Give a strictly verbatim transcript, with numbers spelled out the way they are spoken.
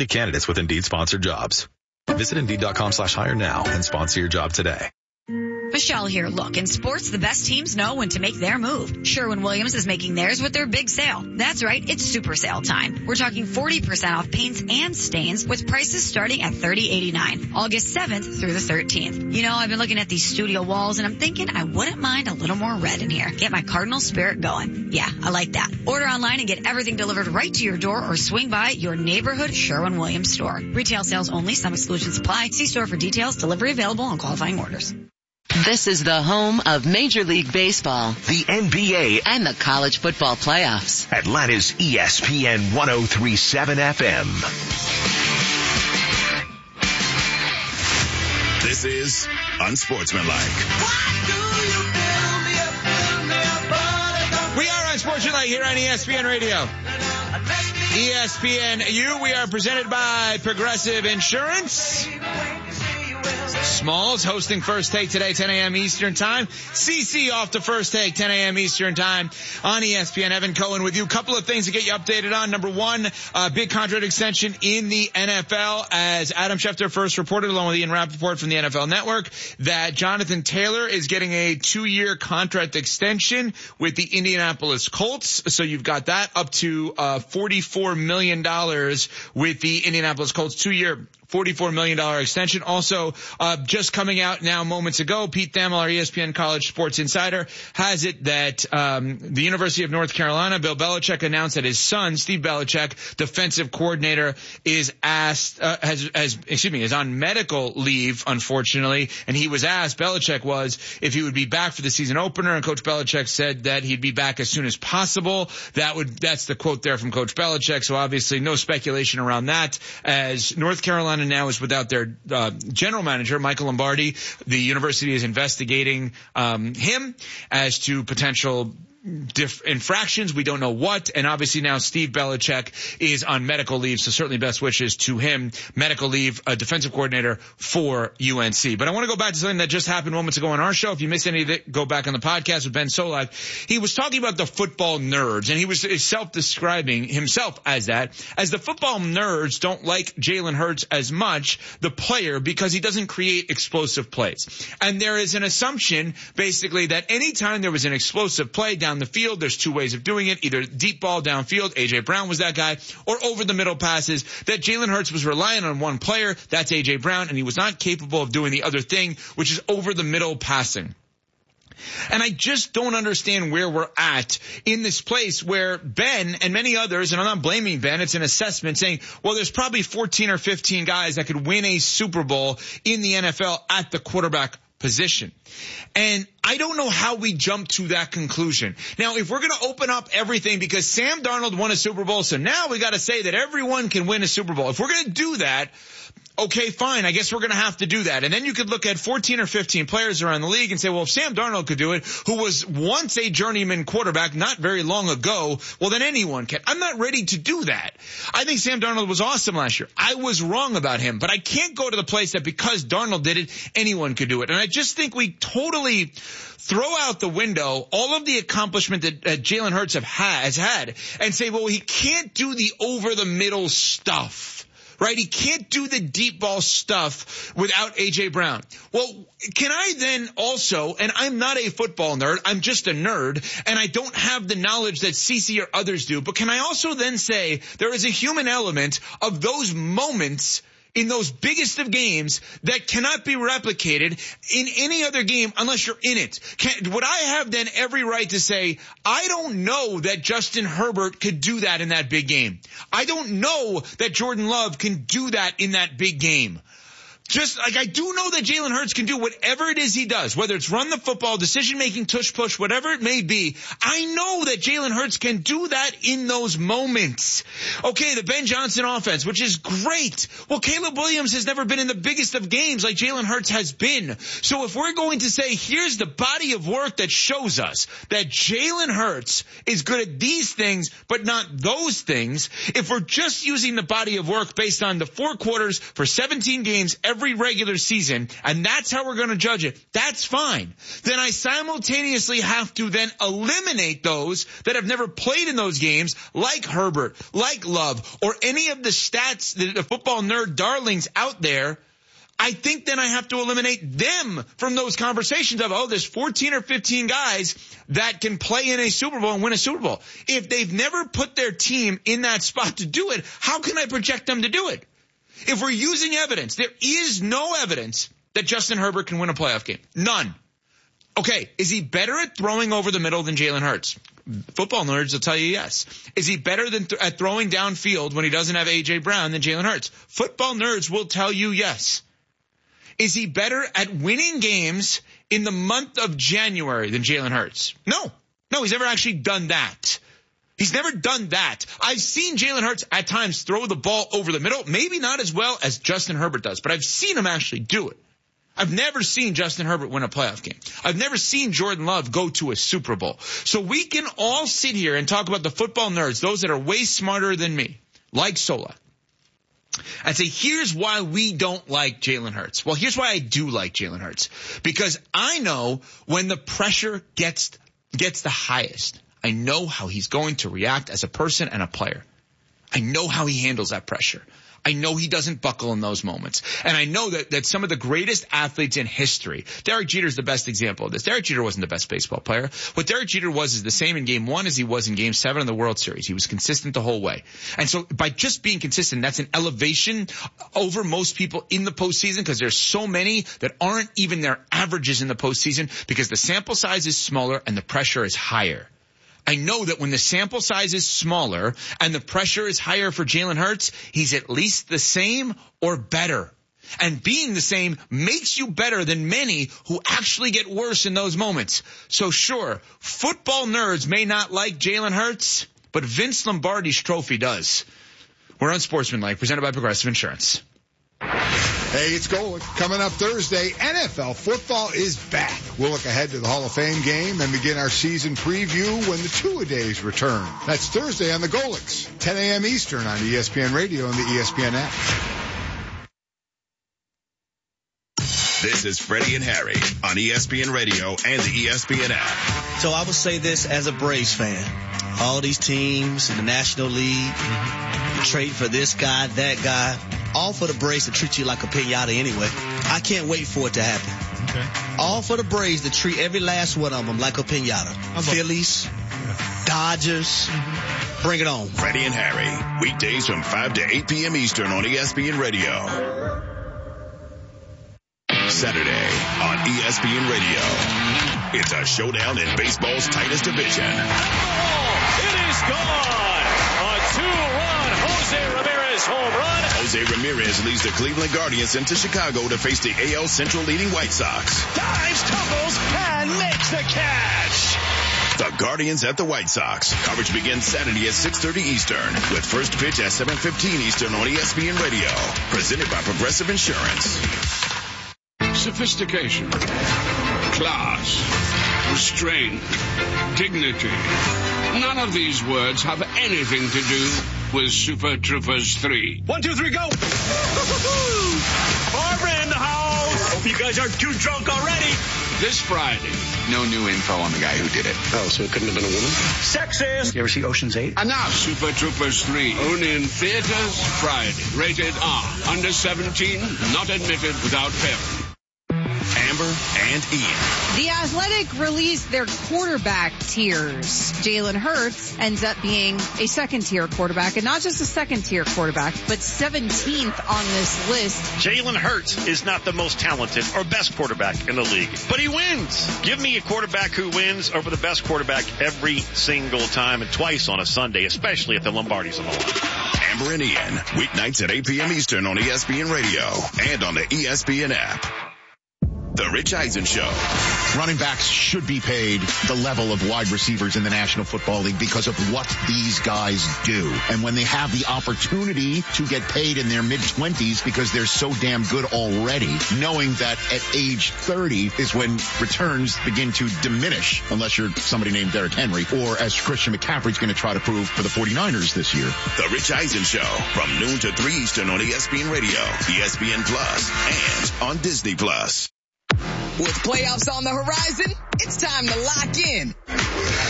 quality candidates with Indeed sponsored jobs. Visit Indeed.com slash hire now and sponsor your job today. Michelle here. Look, in sports, the best teams know when to make their move. Sherwin-Williams is making theirs with their big sale. That's right, it's super sale time. We're talking forty percent off paints and stains with prices starting at thirty eighty-nine. August seventh through the thirteenth. You know, I've been looking at these studio walls and I'm thinking I wouldn't mind a little more red in here. Get my Cardinal spirit going. Yeah, I like that. Order online and get everything delivered right to your door or swing by your neighborhood Sherwin-Williams store. Retail sales only. Some exclusions apply. See store for details. Delivery available on qualifying orders. This is the home of Major League Baseball, the N B A, and the college football playoffs. Atlanta's E S P N one oh three point seven F M. This is Unsportsmanlike. We are Unsportsmanlike here on E S P N Radio. E S P N U, we are presented by Progressive Insurance. Smalls hosting First Take today, ten a.m. Eastern Time. C C off to First Take, ten a.m. Eastern Time on E S P N. Evan Cohen with you. Couple of things to get you updated on. Number one, uh, big contract extension in the N F L, as Adam Schefter first reported, along with Ian Rappaport from the N F L Network, that Jonathan Taylor is getting a two-year contract extension with the Indianapolis Colts. So you've got that up to uh forty-four million dollars with the Indianapolis Colts, two-year forty-four million dollars extension. Also, uh, just coming out now moments ago, Pete Thamel, our E S P N College Sports Insider, has it that um, the University of North Carolina, Bill Belichick, announced that his son, Steve Belichick, defensive coordinator, is asked, uh, has, has, excuse me, is on medical leave, unfortunately, and he was asked, Belichick was, if he would be back for the season opener, and Coach Belichick said that he'd be back as soon as possible. That would, that's the quote there from Coach Belichick, so obviously no speculation around that, as North Carolina now is without their uh, general manager, Michael Lombardi. The university is investigating um, him as to potential Diff- infractions. We don't know what. And obviously now Steve Belichick is on medical leave. So certainly best wishes to him. Medical leave, a defensive coordinator for U N C. But I want to go back to something that just happened moments ago on our show. If you missed any of it, go back on the podcast with Ben Solak. He was talking about the football nerds, and he was self-describing himself as that, as the football nerds don't like Jalen Hurts as much, the player, because he doesn't create explosive plays. And there is an assumption basically that anytime there was an explosive play down the field, there's two ways of doing it, either deep ball downfield, A J Brown was that guy, or over the middle passes, that Jalen Hurts was relying on one player, that's A J Brown, and he was not capable of doing the other thing, which is over the middle passing. And I just don't understand where we're at in this place where Ben and many others, and I'm not blaming Ben, it's an assessment saying, well, there's probably fourteen or fifteen guys that could win a Super Bowl in the N F L at the quarterback position. And I don't know how we jump to that conclusion. Now, if we're going to open up everything because Sam Darnold won a Super Bowl, so now we got to say that everyone can win a Super Bowl. If we're going to do that, okay, fine, I guess we're going to have to do that. And then you could look at fourteen or fifteen players around the league and say, well, if Sam Darnold could do it, who was once a journeyman quarterback not very long ago, well, then anyone can. I'm not ready to do that. I think Sam Darnold was awesome last year. I was wrong about him, but I can't go to the place that because Darnold did it, anyone could do it. And I just think we totally throw out the window all of the accomplishment that uh, Jalen Hurts have ha- has had and say, well, he can't do the over-the-middle stuff. Right? He can't do the deep ball stuff without A J Brown. Well, can I then also, and I'm not a football nerd, I'm just a nerd, and I don't have the knowledge that Cece or others do, but can I also then say there is a human element of those moments in those biggest of games that cannot be replicated in any other game unless you're in it? Can, would I have then every right to say, I don't know that Justin Herbert could do that in that big game. I don't know that Jordan Love can do that in that big game. Just like I do know that Jalen Hurts can do whatever it is he does, whether it's run the football, decision-making, tush-push, whatever it may be. I know that Jalen Hurts can do that in those moments. Okay, the Ben Johnson offense, which is great. Well, Caleb Williams has never been in the biggest of games like Jalen Hurts has been. So if we're going to say, here's the body of work that shows us that Jalen Hurts is good at these things, but not those things, if we're just using the body of work based on the four quarters for seventeen games every regular season, and that's how we're going to judge it, that's fine. Then I simultaneously have to then eliminate those that have never played in those games, like Herbert, like Love, or any of the stats, the, the football nerd darlings out there. I think then I have to eliminate them from those conversations of, oh, there's fourteen or fifteen guys that can play in a Super Bowl and win a Super Bowl. If they've never put their team in that spot to do it, how can I project them to do it? If we're using evidence, there is no evidence that Justin Herbert can win a playoff game. None. Okay, is he better at throwing over the middle than Jalen Hurts? Football nerds will tell you yes. Is he better than th- at throwing downfield when he doesn't have A J. Brown than Jalen Hurts? Football nerds will tell you yes. Is he better at winning games in the month of January than Jalen Hurts? No. No, he's never actually done that. He's never done that. I've seen Jalen Hurts at times throw the ball over the middle, maybe not as well as Justin Herbert does, but I've seen him actually do it. I've never seen Justin Herbert win a playoff game. I've never seen Jordan Love go to a Super Bowl. So we can all sit here and talk about the football nerds, those that are way smarter than me, like Sola, and say, here's why we don't like Jalen Hurts. Well, here's why I do like Jalen Hurts. Because I know when the pressure gets gets the highest, I know how he's going to react as a person and a player. I know how he handles that pressure. I know he doesn't buckle in those moments. And I know that, that some of the greatest athletes in history, Derek Jeter is the best example of this. Derek Jeter wasn't the best baseball player. What Derek Jeter was is the same in game one as he was in game seven of the World Series. He was consistent the whole way. And so by just being consistent, that's an elevation over most people in the postseason, because there's so many that aren't even their averages in the postseason because the sample size is smaller and the pressure is higher. I know that when the sample size is smaller and the pressure is higher for Jalen Hurts, he's at least the same or better. And being the same makes you better than many who actually get worse in those moments. So sure, football nerds may not like Jalen Hurts, but Vince Lombardi's trophy does. We're Unsportsmanlike, presented by Progressive Insurance. Hey, it's Golic. Coming up Thursday, N F L football is back. We'll look ahead to the Hall of Fame game and begin our season preview when the two-a-days return. That's Thursday on the Golics, ten a.m. Eastern on E S P N Radio and the E S P N app. This is Freddie and Harry on E S P N Radio and the E S P N app. So I would say this as a Braves fan. All these teams in the National League, trade for this guy, that guy, all for the Braves to treat you like a pinata anyway. I can't wait for it to happen. Okay. All for the Braves to treat every last one of them like a pinata. Phillies, yeah. Dodgers, mm-hmm. Bring it on. Freddie and Harry, weekdays from five to eight p.m. Eastern on E S P N Radio. Saturday on E S P N Radio. It's a showdown in baseball's tightest division. It is gone. A two-run Jose Ramirez home run. Jose Ramirez leads the Cleveland Guardians into Chicago to face the A L Central leading White Sox. Dives, tumbles, and makes the catch. The Guardians at the White Sox. Coverage begins Saturday at six thirty Eastern with first pitch at seven fifteen Eastern on E S P N Radio. Presented by Progressive Insurance. Sophistication, class, restraint, dignity. None of these words have anything to do with Super Troopers three. One, two, three, go! Barbara in the house! Hope you guys aren't too drunk already. This Friday. No new info on the guy who did it. Oh, so it couldn't have been a woman? Sexist! You ever see Ocean's eight? Enough! Super Troopers three. Only in theaters Friday. Rated R. Under seventeen. Not admitted without parent. Amber and Ian. The Athletic released their quarterback tiers. Jalen Hurts ends up being a second-tier quarterback, and not just a second-tier quarterback, but seventeenth on this list. Jalen Hurts is not the most talented or best quarterback in the league, but he wins. Give me a quarterback who wins over the best quarterback every single time, and twice on a Sunday, especially if the Lombardi's on the line. Amber and Ian, weeknights at eight p.m. Eastern on E S P N Radio and on the E S P N app. The Rich Eisen Show. Running backs should be paid the level of wide receivers in the National Football League because of what these guys do. And when they have the opportunity to get paid in their mid-twenties because they're so damn good already, knowing that at age thirty is when returns begin to diminish, unless you're somebody named Derrick Henry, or as Christian McCaffrey's going to try to prove for the forty-niners this year. The Rich Eisen Show from noon to three Eastern on E S P N Radio, E S P N Plus, and on Disney Plus. With playoffs on the horizon, it's time to lock in.